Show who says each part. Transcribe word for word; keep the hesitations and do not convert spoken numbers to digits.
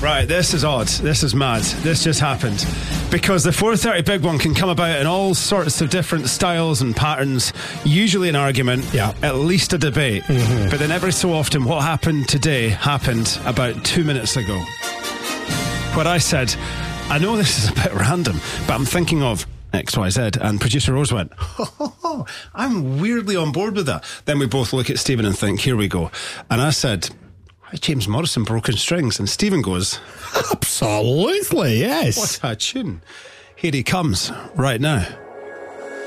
Speaker 1: Right, this is odd. This is mad. This just happened. Because the four thirty Big One can come about in all sorts of different styles and patterns. Usually an argument,
Speaker 2: yeah.
Speaker 1: at least a debate. Mm-hmm. But then every so often, what happened today happened about two minutes ago. Where I said, I know this is a bit random, but I'm thinking of X Y Z. And producer Rose went, ho, ho, ho, I'm weirdly on board with that. Then we both look at Stephen and think, here we go. And I said, James Morrison, Broken Strings. And Stephen goes,
Speaker 2: absolutely, yes.
Speaker 1: What a tune. Here he comes right now.